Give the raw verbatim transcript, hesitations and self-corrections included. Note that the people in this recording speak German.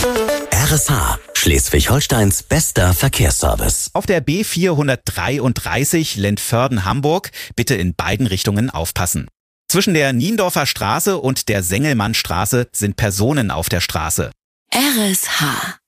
R S H, Schleswig-Holsteins bester Verkehrsservice. Auf der B vierhundertdreiunddreißig Lentförden-Hamburg bitte in beiden Richtungen aufpassen. Zwischen der Niendorfer Straße und der Sengelmannstraße sind Personen auf der Straße. R S H